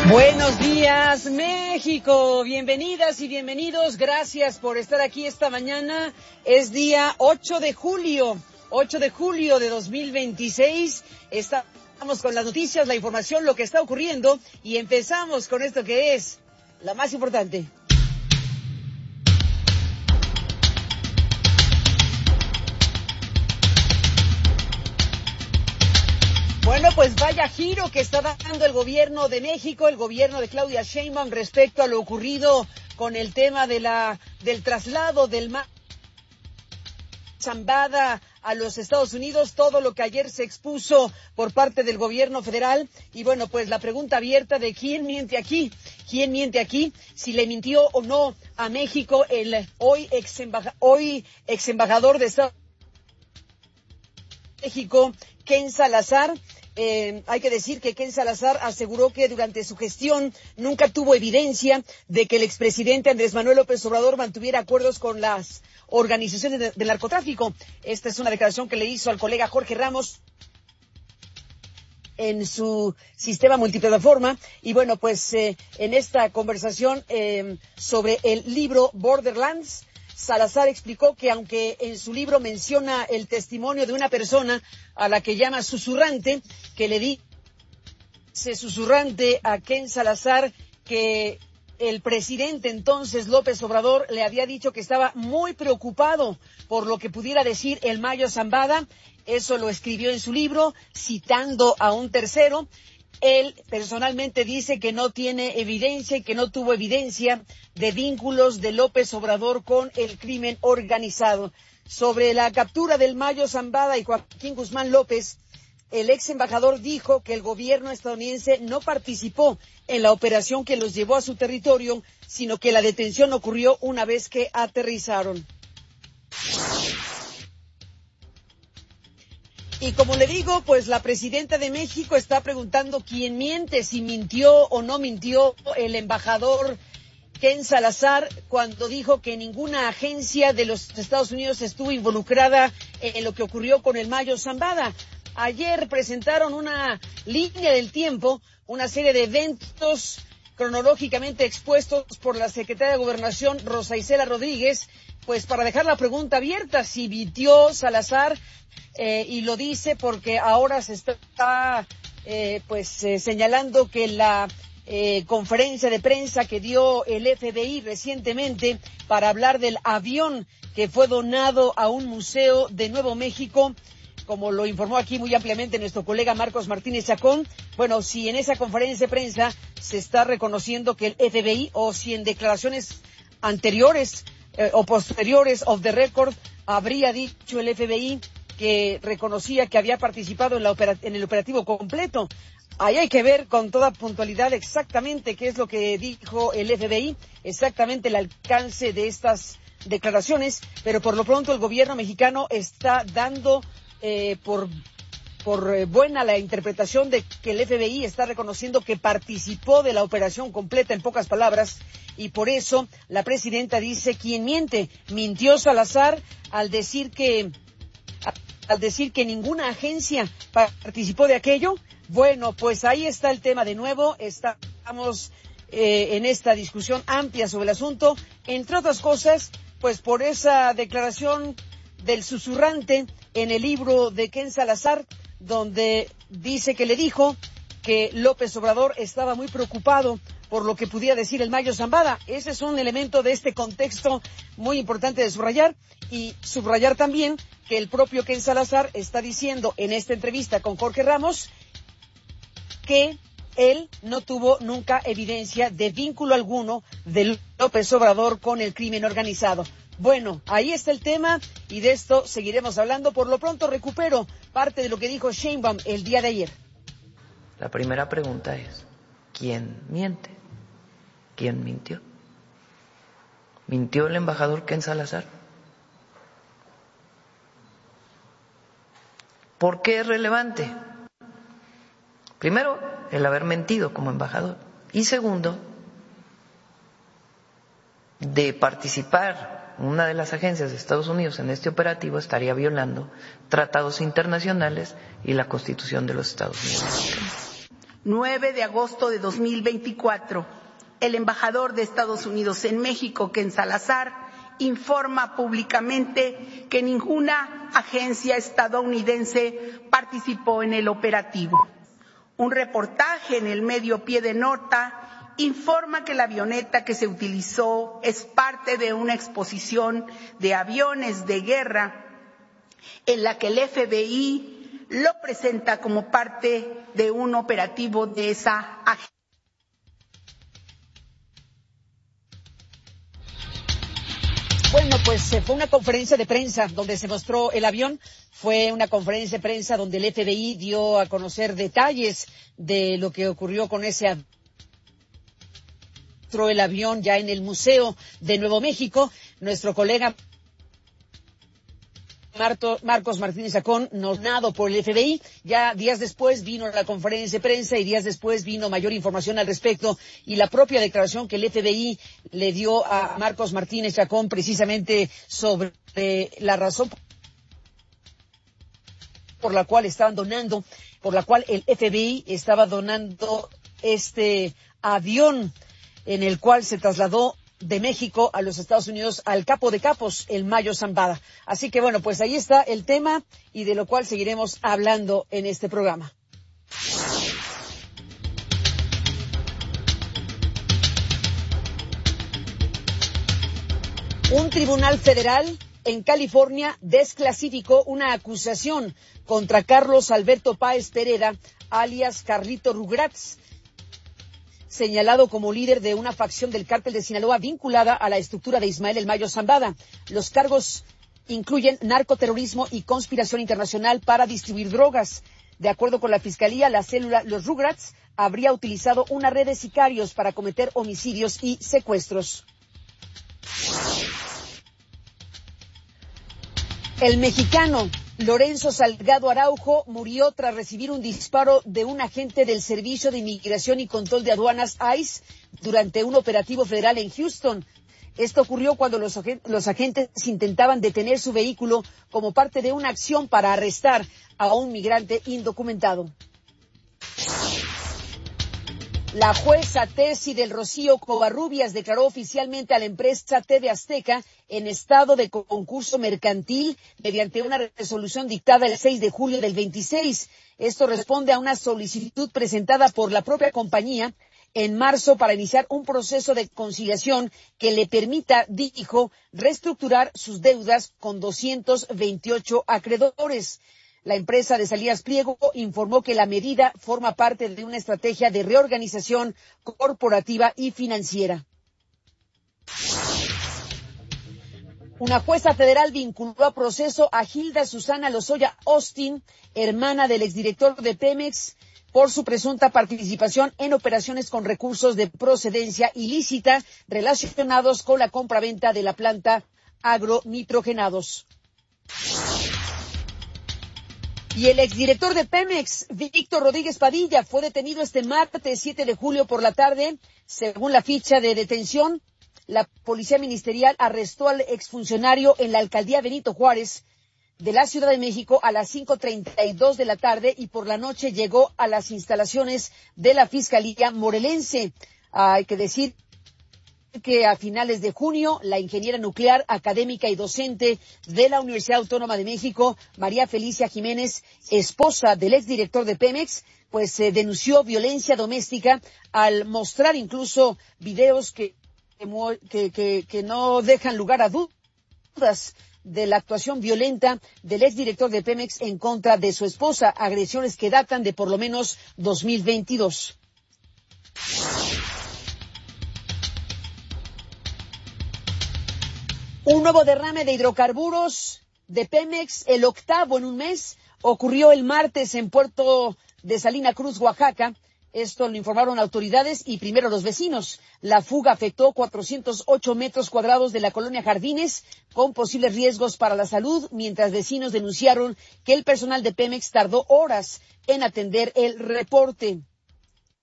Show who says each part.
Speaker 1: Buenos días, México. Bienvenidas y bienvenidos. Gracias por estar aquí esta mañana. Es día 8 de julio de 2026. Estamos con las noticias, la información, lo que está ocurriendo y empezamos con esto que es la más importante. Bueno, pues vaya giro que está dando el gobierno de México, el gobierno de Claudia Sheinbaum respecto a lo ocurrido con el tema del traslado del Mayo Zambada a los Estados Unidos, todo lo que ayer se expuso por parte del gobierno federal. Y bueno, pues la pregunta abierta de quién miente aquí, si le mintió o no a México el hoy ex embajador de Estados Unidos, México, Ken Salazar. Hay que decir que Ken Salazar aseguró que durante su gestión nunca tuvo evidencia de que el expresidente Andrés Manuel López Obrador mantuviera acuerdos con las organizaciones del narcotráfico. Esta es una declaración que le hizo al colega Jorge Ramos en su sistema multiplataforma. Y bueno, pues en esta conversación sobre el libro Borderlands, Salazar explicó que aunque en su libro menciona el testimonio de una persona a la que llama susurrante, que le dice susurrante a Ken Salazar que el presidente entonces López Obrador le había dicho que estaba muy preocupado por lo que pudiera decir el Mayo Zambada. Eso lo escribió en su libro, citando a un tercero. Él personalmente dice que no tiene evidencia y que no tuvo evidencia de vínculos de López Obrador con el crimen organizado. Sobre la captura del Mayo Zambada y Joaquín Guzmán López, el ex embajador dijo que el gobierno estadounidense no participó en la operación que los llevó a su territorio, sino que la detención ocurrió una vez que aterrizaron. Y como le digo, pues la presidenta de México está preguntando quién miente, si mintió o no mintió el embajador Ken Salazar cuando dijo que ninguna agencia de los Estados Unidos estuvo involucrada en lo que ocurrió con el Mayo Zambada. Ayer presentaron una línea del tiempo, una serie de eventos cronológicamente expuestos por la secretaria de Gobernación, Rosa Isela Rodríguez, pues para dejar la pregunta abierta, si mintió Salazar, y lo dice porque ahora se está señalando que la conferencia de prensa que dio el FBI recientemente para hablar del avión que fue donado a un museo de Nuevo México, como lo informó aquí muy ampliamente nuestro colega Marcos Martínez Chacón. Bueno, si en esa conferencia de prensa se está reconociendo que el FBI, o si en declaraciones anteriores o posteriores of the record habría dicho el FBI que reconocía que había participado en el operativo completo. Ahí hay que ver con toda puntualidad exactamente qué es lo que dijo el FBI, exactamente el alcance de estas declaraciones, pero por lo pronto el gobierno mexicano está dando por buena la interpretación de que el FBI está reconociendo que participó de la operación completa, en pocas palabras, y por eso la presidenta dice quién miente. ¿Mintió Salazar al decir que ninguna agencia participó de aquello? Bueno, pues ahí está el tema de nuevo. Estamos en esta discusión amplia sobre el asunto, entre otras cosas, pues por esa declaración del susurrante en el libro de Ken Salazar, donde dice que le dijo que López Obrador estaba muy preocupado por lo que pudiera decir el Mayo Zambada. Ese es un elemento de este contexto muy importante de subrayar, y subrayar también que el propio Ken Salazar está diciendo en esta entrevista con Jorge Ramos que él no tuvo nunca evidencia de vínculo alguno de López Obrador con el crimen organizado. Bueno, ahí está el tema y de esto seguiremos hablando. Por lo pronto recupero parte de lo que dijo Sheinbaum el día de ayer.
Speaker 2: La primera pregunta es, ¿quién miente? ¿Quién mintió? ¿Mintió el embajador Ken Salazar? ¿Por qué es relevante? Primero, el haber mentido como embajador. Y segundo, de participar una de las agencias de Estados Unidos en este operativo estaría violando tratados internacionales y la Constitución de los Estados Unidos.
Speaker 3: 9 de agosto de 2024, el embajador de Estados Unidos en México, Ken Salazar, informa públicamente que ninguna agencia estadounidense participó en el operativo. Un reportaje en el medio Pie de Nota informa que la avioneta que se utilizó es parte de una exposición de aviones de guerra en la que el FBI lo presenta como parte de un operativo de esa agencia.
Speaker 1: Bueno, pues fue una conferencia de prensa donde se mostró el avión. Fue una conferencia de prensa donde el FBI dio a conocer detalles de lo que ocurrió con ese avión. El avión ya en el Museo de Nuevo México. Nuestro colega Marcos Martínez Chacón, nombrado por el FBI. Ya días después vino la conferencia de prensa y días después vino mayor información al respecto y la propia declaración que el FBI le dio a Marcos Martínez Chacón precisamente sobre la razón por la cual el FBI estaba donando este avión en el cual se trasladó de México a los Estados Unidos al Capo de Capos, el Mayo Zambada. Así que bueno, pues ahí está el tema y de lo cual seguiremos hablando en este programa. Un tribunal federal en California desclasificó una acusación contra Carlos Alberto Páez Pereira, alias Carlito Rugrats, señalado como líder de una facción del cártel de Sinaloa vinculada a la estructura de Ismael El Mayo Zambada. Los cargos incluyen narcoterrorismo y conspiración internacional para distribuir drogas. De acuerdo con la Fiscalía, la célula Los Rugrats habría utilizado una red de sicarios para cometer homicidios y secuestros. El mexicano Lorenzo Salgado Araujo murió tras recibir un disparo de un agente del Servicio de Inmigración y Control de Aduanas ICE durante un operativo federal en Houston. Esto ocurrió cuando los agentes intentaban detener su vehículo como parte de una acción para arrestar a un migrante indocumentado. La jueza Tessy del Rocío Covarrubias declaró oficialmente a la empresa TV Azteca en estado de concurso mercantil mediante una resolución dictada el 6 de julio del 26. Esto responde a una solicitud presentada por la propia compañía en marzo para iniciar un proceso de conciliación que le permita, dijo, reestructurar sus deudas con 228 acreedores. La empresa de Salinas Pliego informó que la medida forma parte de una estrategia de reorganización corporativa y financiera. Una jueza federal vinculó a proceso a Hilda Susana Lozoya Austin, hermana del exdirector de Pemex, por su presunta participación en operaciones con recursos de procedencia ilícita relacionados con la compraventa de la planta agronitrogenados. Y el exdirector de Pemex, Víctor Rodríguez Padilla, fue detenido este martes 7 de julio por la tarde. Según la ficha de detención, la Policía Ministerial arrestó al exfuncionario en la alcaldía Benito Juárez de la Ciudad de México a las 5:32 de la tarde y por la noche llegó a las instalaciones de la Fiscalía Morelense. Hay que decir que a finales de junio, la ingeniera nuclear, académica y docente de la Universidad Autónoma de México, María Felicia Jiménez, esposa del exdirector de Pemex, pues denunció violencia doméstica al mostrar incluso videos que no dejan lugar a dudas de la actuación violenta del exdirector de Pemex en contra de su esposa, agresiones que datan de por lo menos 2022. Un nuevo derrame de hidrocarburos de Pemex, el octavo en un mes, ocurrió el martes en Puerto de Salina Cruz, Oaxaca. Esto lo informaron autoridades y primero los vecinos. La fuga afectó 408 metros cuadrados de la colonia Jardines, con posibles riesgos para la salud, mientras vecinos denunciaron que el personal de Pemex tardó horas en atender el reporte.